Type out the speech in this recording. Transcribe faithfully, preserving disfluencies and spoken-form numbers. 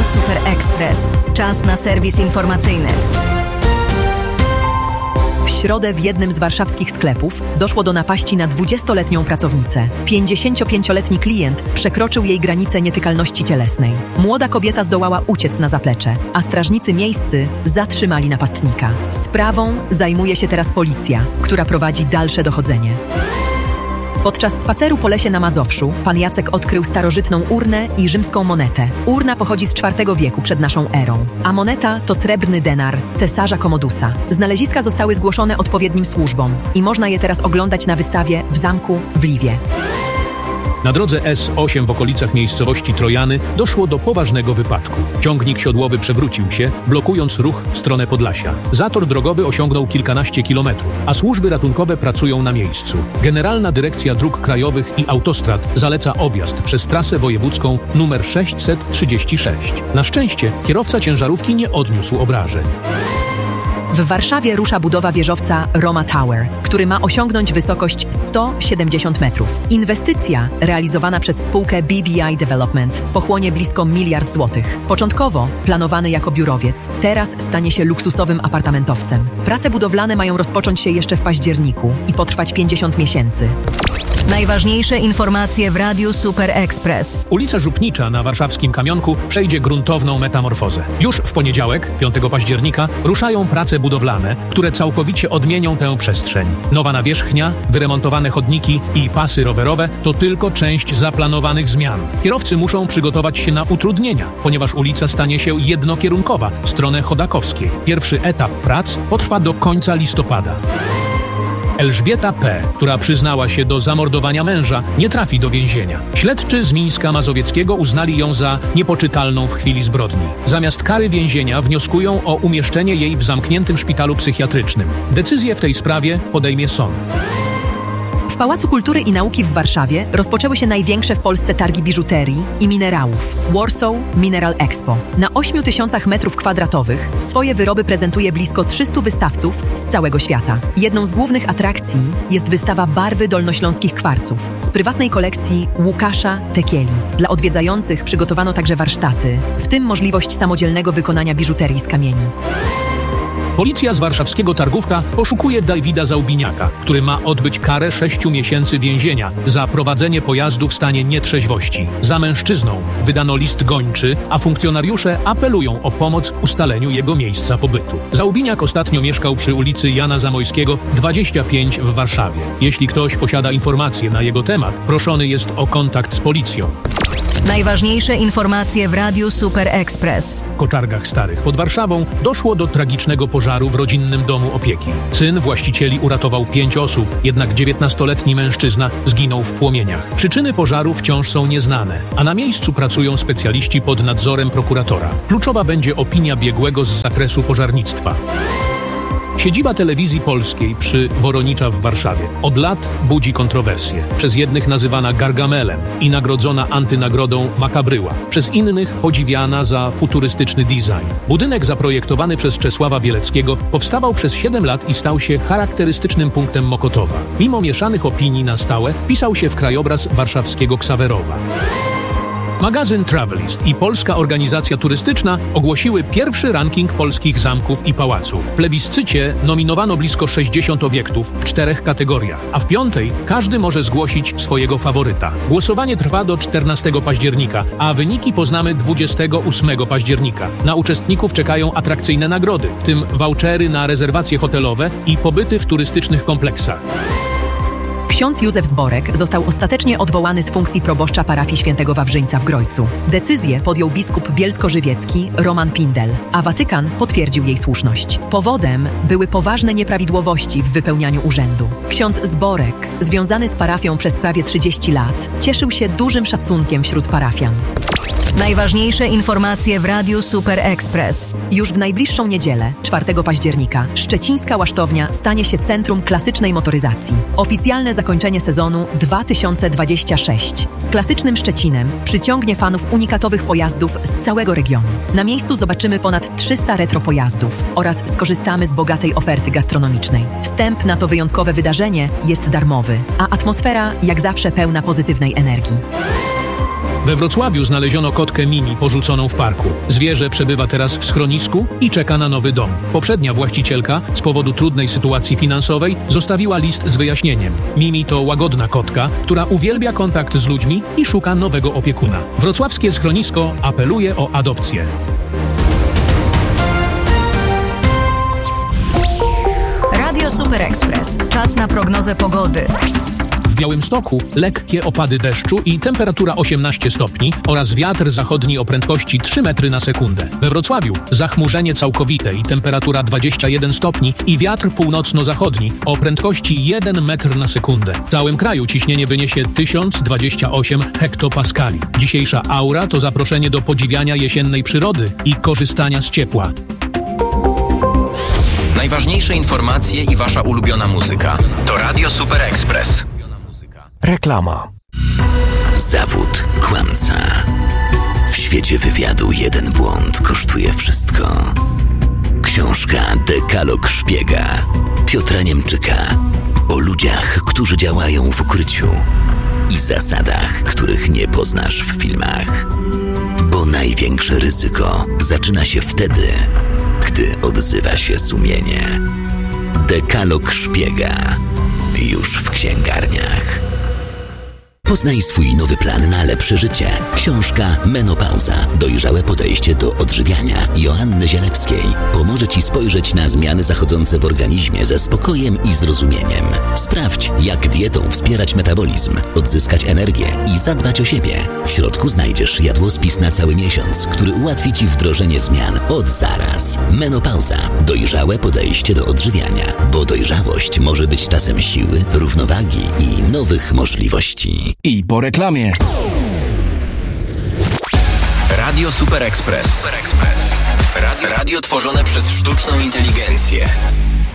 Radio Super Express. Czas na serwis informacyjny. W środę w jednym z warszawskich sklepów doszło do napaści na dwudziestoletnią pracownicę. pięćdziesięciopięcioletni klient przekroczył jej granicę nietykalności cielesnej. Młoda kobieta zdołała uciec na zaplecze, a strażnicy miejscy zatrzymali napastnika. Sprawą zajmuje się teraz policja, która prowadzi dalsze dochodzenie. Podczas spaceru po lesie na Mazowszu pan Jacek odkrył starożytną urnę i rzymską monetę. Urna pochodzi z czwartego wieku przed naszą erą, a moneta to srebrny denar cesarza Kommodusa. Znaleziska zostały zgłoszone odpowiednim służbom i można je teraz oglądać na wystawie w zamku w Liwie. Na drodze S osiem w okolicach miejscowości Trojany doszło do poważnego wypadku. Ciągnik siodłowy przewrócił się, blokując ruch w stronę Podlasia. Zator drogowy osiągnął kilkanaście kilometrów, a służby ratunkowe pracują na miejscu. Generalna Dyrekcja Dróg Krajowych i Autostrad zaleca objazd przez trasę wojewódzką numer sześćset trzydzieści sześć. Na szczęście kierowca ciężarówki nie odniósł obrażeń. W Warszawie rusza budowa wieżowca Roma Tower, który ma osiągnąć wysokość sto siedemdziesiąt metrów. Inwestycja, realizowana przez spółkę B B I Development, pochłonie blisko miliard złotych. Początkowo planowany jako biurowiec, teraz stanie się luksusowym apartamentowcem. Prace budowlane mają rozpocząć się jeszcze w październiku i potrwać pięćdziesiąt miesięcy. Najważniejsze informacje w Radiu Super Express. Ulica Żupnicza na warszawskim Kamionku przejdzie gruntowną metamorfozę. Już w poniedziałek, piątego października, ruszają prace budowlane, które całkowicie odmienią tę przestrzeń. Nowa nawierzchnia, wyremontowane chodniki i pasy rowerowe to tylko część zaplanowanych zmian. Kierowcy muszą przygotować się na utrudnienia, ponieważ ulica stanie się jednokierunkowa w stronę Chodakowskiej. Pierwszy etap prac potrwa do końca listopada. Elżbieta P., która przyznała się do zamordowania męża, nie trafi do więzienia. Śledczy z Mińska Mazowieckiego uznali ją za niepoczytalną w chwili zbrodni. Zamiast kary więzienia wnioskują o umieszczenie jej w zamkniętym szpitalu psychiatrycznym. Decyzję w tej sprawie podejmie sąd. W Pałacu Kultury i Nauki w Warszawie rozpoczęły się największe w Polsce targi biżuterii i minerałów Warsaw Mineral Expo. Na ośmiu tysiącach metrów kwadratowych swoje wyroby prezentuje blisko trzystu wystawców z całego świata. Jedną z głównych atrakcji jest wystawa barwy dolnośląskich kwarców z prywatnej kolekcji Łukasza Tekieli. Dla odwiedzających przygotowano także warsztaty, w tym możliwość samodzielnego wykonania biżuterii z kamieni. Policja z warszawskiego Targówka poszukuje Dawida Zaubiniaka, który ma odbyć karę sześciu miesięcy więzienia za prowadzenie pojazdu w stanie nietrzeźwości. Za mężczyzną wydano list gończy, a funkcjonariusze apelują o pomoc w ustaleniu jego miejsca pobytu. Zaubiniak ostatnio mieszkał przy ulicy Jana Zamojskiego dwadzieścia pięć w Warszawie. Jeśli ktoś posiada informacje na jego temat, proszony jest o kontakt z policją. Najważniejsze informacje w Radiu Super Express. W Koczargach Starych pod Warszawą doszło do tragicznego pożaru w rodzinnym domu opieki. Syn właścicieli uratował pięć osób, jednak dziewiętnastoletni mężczyzna zginął w płomieniach. Przyczyny pożaru wciąż są nieznane, a na miejscu pracują specjaliści pod nadzorem prokuratora. Kluczowa będzie opinia biegłego z zakresu pożarnictwa. Siedziba Telewizji Polskiej przy Woronicza w Warszawie od lat budzi kontrowersje. Przez jednych nazywana Gargamelem i nagrodzona antynagrodą Makabryła. Przez innych podziwiana za futurystyczny design. Budynek zaprojektowany przez Czesława Bieleckiego powstawał przez siedem lat i stał się charakterystycznym punktem Mokotowa. Mimo mieszanych opinii na stałe wpisał się w krajobraz warszawskiego Ksawerowa. Magazyn Travelist i Polska Organizacja Turystyczna ogłosiły pierwszy ranking polskich zamków i pałaców. W plebiscycie nominowano blisko sześćdziesiąt obiektów w czterech kategoriach, a w piątej każdy może zgłosić swojego faworyta. Głosowanie trwa do czternastego października, a wyniki poznamy dwudziestego ósmego października. Na uczestników czekają atrakcyjne nagrody, w tym vouchery na rezerwacje hotelowe i pobyty w turystycznych kompleksach. Ksiądz Józef Zborek został ostatecznie odwołany z funkcji proboszcza parafii Świętego Wawrzyńca w Grojcu. Decyzję podjął biskup bielsko-żywiecki Roman Pindel, a Watykan potwierdził jej słuszność. Powodem były poważne nieprawidłowości w wypełnianiu urzędu. Ksiądz Zborek, związany z parafią przez prawie trzydzieści lat, cieszył się dużym szacunkiem wśród parafian. Najważniejsze informacje w Radiu Super Express. Już w najbliższą niedzielę, czwartego października, szczecińska Łasztownia stanie się centrum klasycznej motoryzacji. Oficjalne zakończenie sezonu dwa tysiące dwudziestego szóstego z klasycznym Szczecinem przyciągnie fanów unikatowych pojazdów z całego regionu. Na miejscu zobaczymy ponad trzysta retro pojazdów oraz skorzystamy z bogatej oferty gastronomicznej. Wstęp na to wyjątkowe wydarzenie jest darmowy, a atmosfera jak zawsze pełna pozytywnej energii. We Wrocławiu znaleziono kotkę Mimi porzuconą w parku. Zwierzę przebywa teraz w schronisku i czeka na nowy dom. Poprzednia właścicielka z powodu trudnej sytuacji finansowej zostawiła list z wyjaśnieniem. Mimi to łagodna kotka, która uwielbia kontakt z ludźmi i szuka nowego opiekuna. Wrocławskie schronisko apeluje o adopcję. Radio Super Express. Czas na prognozę pogody. W Białymstoku lekkie opady deszczu i temperatura osiemnaście stopni oraz wiatr zachodni o prędkości trzy metry na sekundę. We Wrocławiu zachmurzenie całkowite i temperatura dwadzieścia jeden stopni i wiatr północno-zachodni o prędkości jeden metr na sekundę. W całym kraju ciśnienie wyniesie tysiąc dwadzieścia osiem hektopaskali. Dzisiejsza aura to zaproszenie do podziwiania jesiennej przyrody i korzystania z ciepła. Najważniejsze informacje i wasza ulubiona muzyka to Radio Super Express. Reklama. Zawód kłamca. W świecie wywiadu jeden błąd kosztuje wszystko. Książka Dekalog szpiega Piotra Niemczyka o ludziach, którzy działają w ukryciu i zasadach, których nie poznasz w filmach. Bo największe ryzyko zaczyna się wtedy, gdy odzywa się sumienie. Dekalog szpiega. Już w księgarniach. Poznaj swój nowy plan na lepsze życie. Książka Menopauza. Dojrzałe podejście do odżywiania Joanny Zielewskiej pomoże Ci spojrzeć na zmiany zachodzące w organizmie ze spokojem i zrozumieniem. Sprawdź, jak dietą wspierać metabolizm, odzyskać energię i zadbać o siebie. W środku znajdziesz jadłospis na cały miesiąc, który ułatwi Ci wdrożenie zmian od zaraz. Menopauza. Dojrzałe podejście do odżywiania, bo dojrzałość może być czasem siły, równowagi i nowych możliwości. I po reklamie. Radio Super Express. Super Express. Radio, radio tworzone przez sztuczną inteligencję.